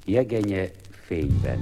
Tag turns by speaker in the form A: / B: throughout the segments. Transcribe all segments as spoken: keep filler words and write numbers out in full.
A: Jegenye fényben.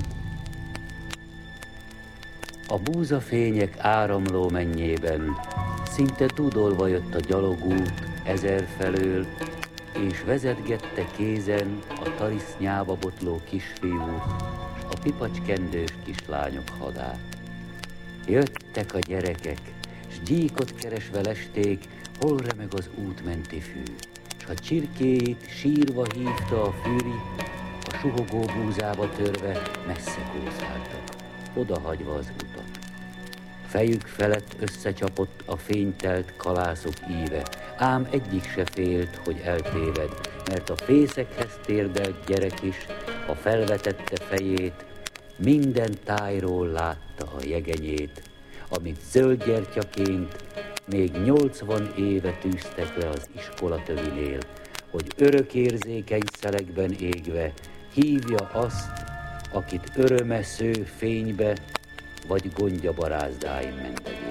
A: A búzafények áramló mennyében szinte dúdolva jött a gyalogút ezer felől, és vezetgette kézen a tarisznyába botló kisfiút, s a pipacskendős kislányok hadát. Jöttek a gyerekek, s gyíkot keresve lesték, hol remeg az útmenti fű, s a csirkéit sírva hívta a fűri, a suhogó búzába törve messze kószáltak, odahagyva az utat. Fejük felett összecsapott a fénytelt kalászok íve, ám egyik se félt, hogy eltéved, mert a fészekhez térdelt gyerek is a felvetette fejét, minden tájról látta a jegenyét, amit zöldgyertyaként még nyolcvan éve tűztek le az iskola tövinél, hogy örökérzékeny szelekben égve hívja azt, akit öröme sző fénybe, vagy gondja barázdáin mendegél.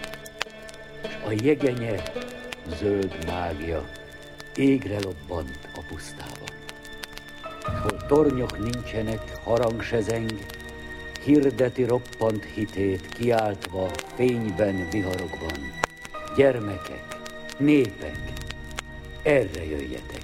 A: S a jegenye, zöld mágia, égre lobbant a pusztában. S hol tornyok nincsenek, harang se zeng, hirdeti roppant hitét, kiáltva fényben, viharokban. Gyermekek, népek, erre jöjjetek!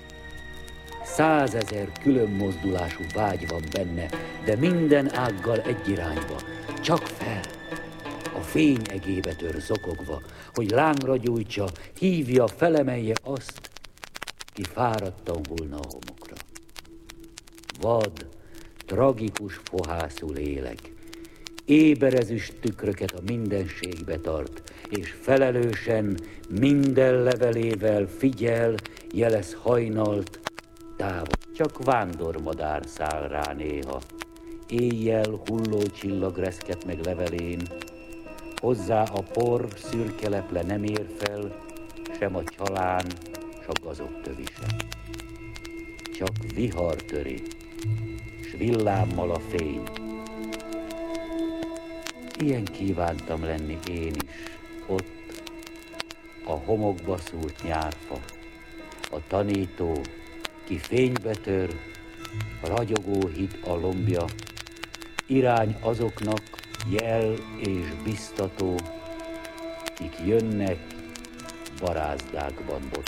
A: Százezer külön mozdulású vágy van benne, de minden ággal egy irányba, csak fel, a fény egébe tör zokogva, hogy lángra gyújtsa, hívja, felemelje azt, ki fáradtan hullna a homokra. Vad, tragikus fohászú lélek, éberezüst tükröket a mindenségbe tart, és felelősen minden levelével figyel, jelez hajnalt, távol. Csak vándormadár száll rá néha, éjjel hulló csillag reszket meg levelén, hozzá a por szürke leple nem ér fel, sem a csalán, s a gazok tövi sem. Csak vihar töri, s villámmal a fény. Ilyen kívántam lenni én is, ott, a homokba szúrt nyárfa, a tanító, ki fénybe tör, ragyogó hit a lombja, irány azoknak jel és biztató, kik jönnek barázdákban botva.